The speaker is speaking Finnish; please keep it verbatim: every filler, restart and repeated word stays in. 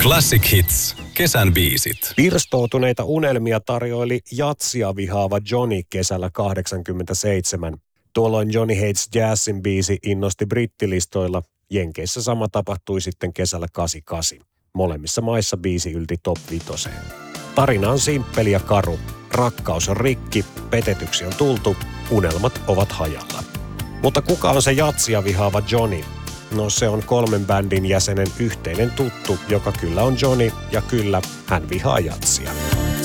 Classic Hits. Kesän biisit. Pirstoutuneita unelmia tarjoili jatsia vihaava Johnny kesällä kahdeksankymmentäseitsemän. Tuolloin Johnny Hates Jazzin biisi innosti brittilistoilla. Jenkeissä sama tapahtui sitten kesällä kahdeksankymmentäkahdeksan. Molemmissa maissa biisi ylti top vitoseen. Tarina on simppeli ja karu. Rakkaus on rikki, petetyksi on tultu, unelmat ovat hajalla. Mutta kuka on se jatsia vihaava Johnny? No se on kolmen bändin jäsenen yhteinen tuttu, joka kyllä on Johnny ja kyllä hän vihaa jatsia.